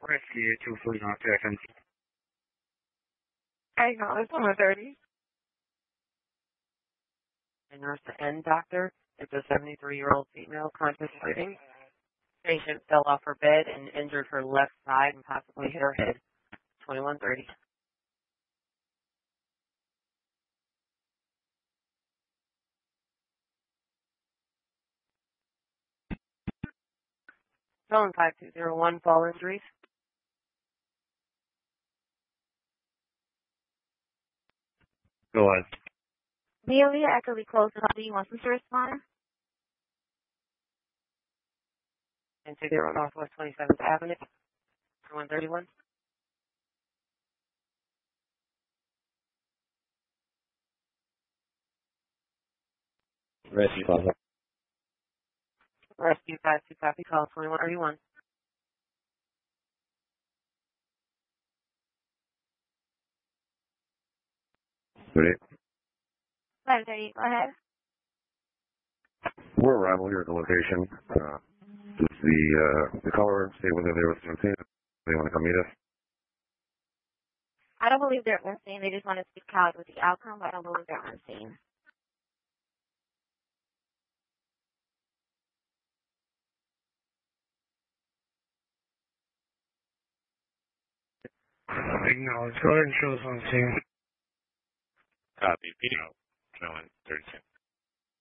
Rescue 249 seconds. Acknowledge 130. And nurse to N doctor. It's a 73-year-old female conscious breathing. Patient fell off her bed and injured her left side and possibly hit her head. 2130. Zone 5201, fall injuries. Go ahead. Amelia Eckerly close to the wants us to respond. And 20 Northwest 27th Avenue. 131. Rescue 5. Rescue 52 copy, call 2131. Ready? 530, go ahead. We're arrival here at the location. Does the caller say whether they were seen? They want to come meet us? I don't believe they're unseen. They just want to speak out with the outcome, but I don't believe they're unseen. Acknowledge. Go ahead and show us on scene. Copy. Video. Showing 36.